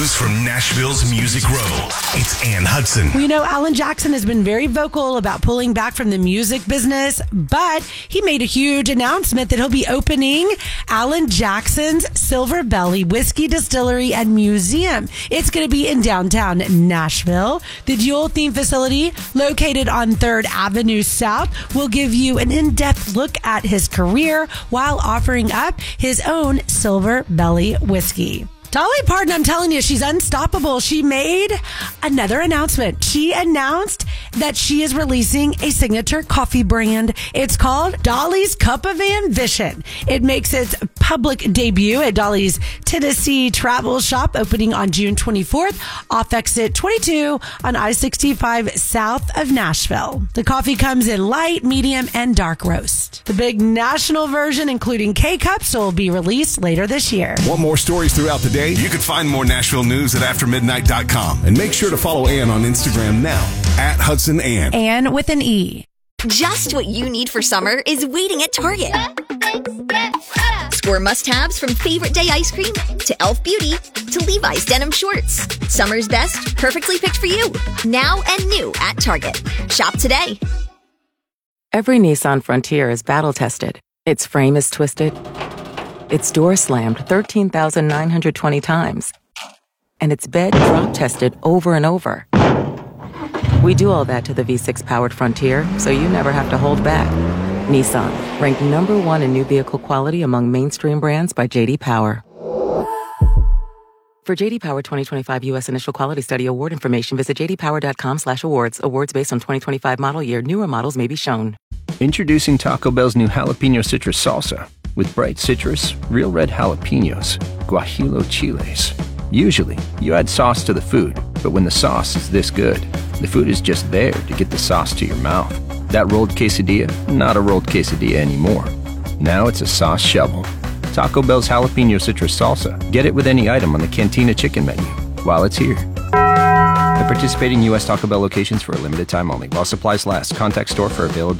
news from Nashville's Music Row. It's Ann Hudson. Well, you know, Alan Jackson has been very vocal about pulling back from the music business, but he made a huge announcement that he'll be opening Alan Jackson's Silver Belly Whiskey Distillery and Museum. It's going to be in downtown Nashville. The dual theme facility, located on 3rd Avenue South, will give you an in-depth look at his career while offering up his own Silver Belly whiskey. Dolly Parton, I'm telling you, she's unstoppable. She made another announcement. She announced that she is releasing a signature coffee brand. It's called Dolly's Cup of Ambition. It makes its public debut at Dolly's Tennessee Travel Shop, opening on June 24th off exit 22 on I-65 south of Nashville. The coffee comes in light, medium, and dark roast. The big national version, including K-Cups, will be released later this year. Want more stories throughout the day? You can find more Nashville news at aftermidnight.com. And make sure to follow Ann on Instagram now, at Hudson Ann. Ann with an E. Just what you need for summer is waiting at Target. Score must-haves from Favorite Day ice cream to e.l.f. Beauty to Levi's denim shorts. Summer's best, perfectly picked for you. Now and new at Target. Shop today. Every Nissan Frontier is battle-tested. Its frame is twisted. Its door slammed 13,920 times. And its bed drop-tested over and over. We do all that to the V6-powered Frontier, so you never have to hold back. Nissan, ranked number 1 in new vehicle quality among mainstream brands by J.D. Power. For J.D. Power 2025 U.S. Initial Quality Study award information, visit jdpower.com/awards. Awards based on 2025 model year. Newer models may be shown. Introducing Taco Bell's new Jalapeno Citrus Salsa. With bright citrus, real red jalapenos, guajillo chiles. Usually, you add sauce to the food, but when the sauce is this good, the food is just there to get the sauce to your mouth. That rolled quesadilla, not a rolled quesadilla anymore. Now it's a sauce shovel. Taco Bell's Jalapeno Citrus Salsa. Get it with any item on the Cantina Chicken menu while it's here. At participating U.S. Taco Bell locations for a limited time only. While supplies last, contact store for availability.